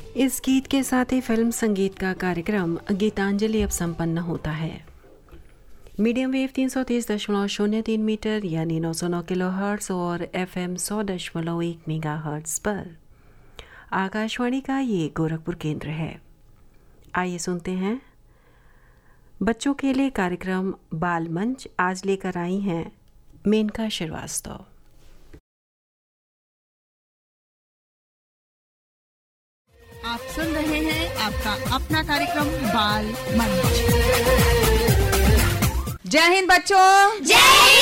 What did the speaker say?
इस गीत के साथ ही फिल्म संगीत का कार्यक्रम गीतांजलि अब संपन्न होता है। मीडियम वेव 330.03 मीटर यानी 909 किलोहर्ट्ज़ और FM 100.1 मेगाहर्ट्ज़ पर आकाशवाणी का ये गोरखपुर केंद्र है। आइए सुनते हैं बच्चों के लिए कार्यक्रम बाल मंच। आज लेकर आई हैं मेनका श्रीवास्तव। आप सुन रहे हैं आपका अपना कार्यक्रम बाल मंच। जय हिंद बच्चों। जय